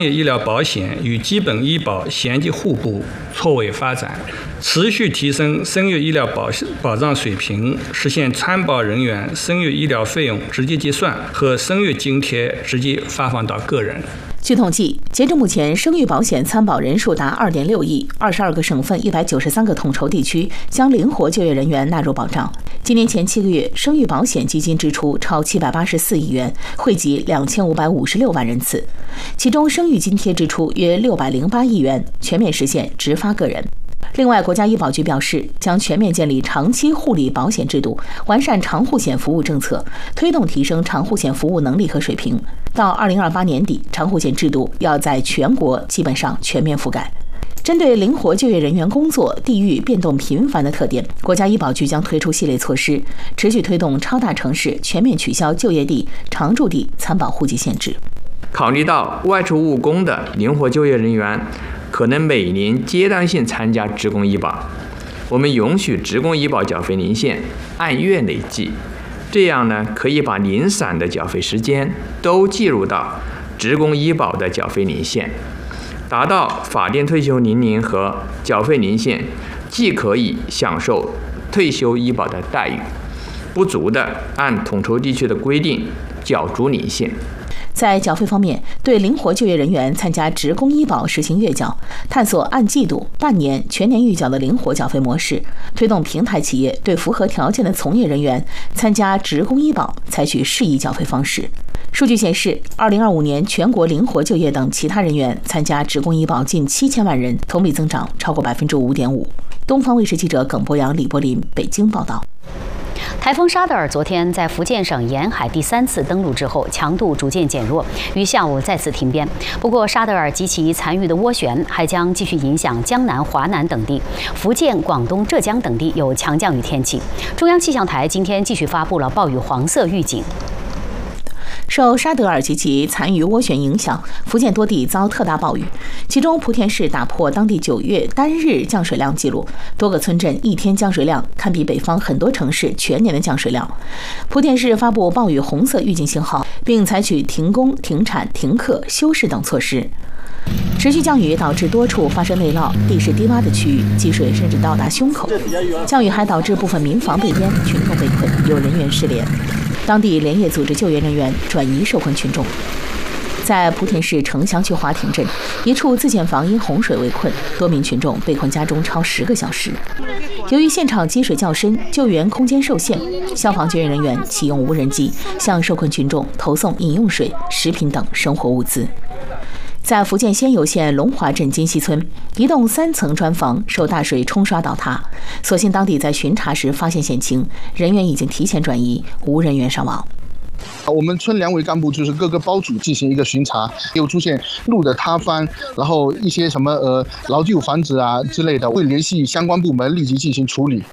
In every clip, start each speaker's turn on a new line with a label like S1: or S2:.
S1: 医疗保险与基本医保衔接互补，错位发展，持续提升生育医疗保障水平，实现参保人员生育医疗费用直接结算和生育津贴直接发放到个人。
S2: 据统计，截至目前，生育保险参保人数达2.6亿，22个省份、193个统筹地区将灵活就业人员纳入保障。今年前7个月，生育保险基金支出超784亿元，惠及2556万人次，其中生育津贴支出约608亿元，全面实现直发个人。另外，国家医保局表示，将全面建立长期护理保险制度，完善长护险服务政策，推动提升长护险服务能力和水平。到2028年底，长护险制度要在全国基本上全面覆盖。针对灵活就业人员工作地域变动频繁的特点，国家医保局将推出系列措施，持续推动超大城市全面取消就业地、常住地参保户籍限制。
S3: 考虑到外出务工的灵活就业人员可能每年阶段性参加职工医保，我们允许职工医保缴费年限按月累计，这样呢，可以把零散的缴费时间都计入到职工医保的缴费年限，达到法定退休年龄和缴费年限，既可以享受退休医保的待遇，不足的按统筹地区的规定缴足年限。
S2: 在缴费方面，对灵活就业人员参加职工医保实行月缴，探索按季度、半年、全年预缴的灵活缴费模式，推动平台企业对符合条件的从业人员参加职工医保采取适宜缴费方式。数据显示，2025年全国灵活就业等其他人员参加职工医保近7000万人，同比增长超过5.5%。东方卫视记者耿博阳、李柏林北京报道。
S4: 台风沙德尔昨天在福建省沿海第3次登陆之后，强度逐渐减弱，于下午再次停编。不过，沙德尔及其残余的涡旋还将继续影响江南、华南等地，福建、广东、浙江等地有强降雨天气。中央气象台今天继续发布了暴雨黄色预警。
S2: 受沙德尔及其残余涡旋影响，福建多地遭特大暴雨，其中莆田市打破当地9月单日降水量纪录，多个村镇一天降水量堪比北方很多城市全年的降水量。莆田市发布暴雨红色预警信号，并采取停工、停产、停课、休市等措施。持续降雨导致多处发生内涝，地势低洼的区域积水甚至到达胸口。降雨还导致部分民房被淹，群众被困，有人员失联。当地连夜组织救援人员转移受困群众。在莆田市城乡区华亭镇，一处自建房因洪水围困，多名群众被困家中超10个小时。由于现场积水较深，救援空间受限，消防救援人员启用无人机向受困群众投送饮用水、食品等生活物资。在福建仙游县龙华镇金溪村，一栋3层砖房受大水冲刷倒塌，所幸当地在巡查时发现险情，人员已经提前转移，无人员伤亡。
S5: 我们村2位干部就是各个包组进行一个巡查，又出现路的塌方，然后一些什么老旧房子啊之类的，会联系相关部门立即进行处理。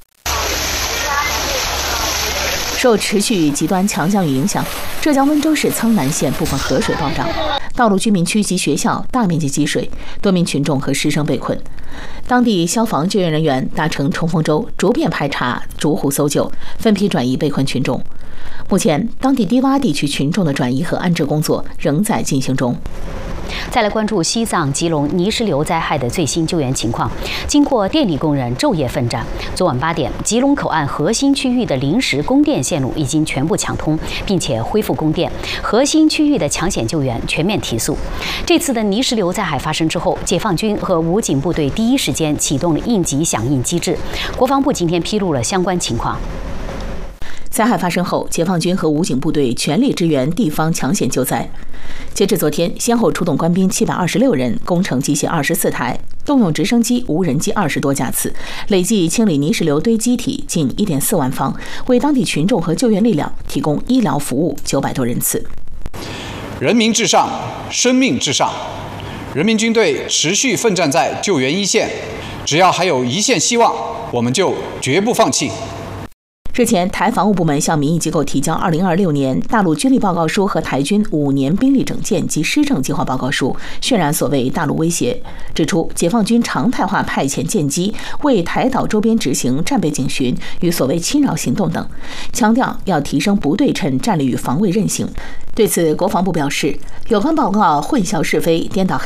S2: 受持续极端强降雨影响，浙江温州市苍南县部分河水暴涨，道路、居民区及学校大面积积水，多名群众和师生被困。当地消防救援人员搭乘冲锋舟，逐遍排查、逐户搜救，分批转移被困群众。目前，当地低洼地区群众的转移和安置工作仍在进行中。
S4: 再来关注西藏、吉隆泥石流灾害的最新救援情况。经过电力工人昼夜奋战，昨晚8点，吉隆口岸核心区域的临时供电线路已经全部抢通，并且恢复供电。核心区域的抢险救援全面提速。这次的泥石流灾害发生之后，解放军和武警部队第一时间启动了应急响应机制。国防部今天披露了相关情况。
S2: 灾害发生后，解放军和武警部队全力支援地方抢险救灾。截至昨天，先后出动官兵726人，工程机械24台，动用直升机、无人机20多架次，累计清理泥石流堆积体近1.4万方，为当地群众和救援力量提供医疗服务900多人次。
S6: 人民至上，生命至上。人民军队持续奋战在救援一线，只要还有一线希望，我们就绝不放弃。
S2: 日前，台防务部门向民意机构提交2026年大陆军力报告书和台军5年兵力整建及施政计划报告书，渲染所谓大陆威胁，指出解放军常态化派遣舰机为台岛周边执行战备警巡与所谓侵扰行动等，强调要提升不对称战略与防卫韧性。对此，国防部表示，有关报告混淆是非、颠倒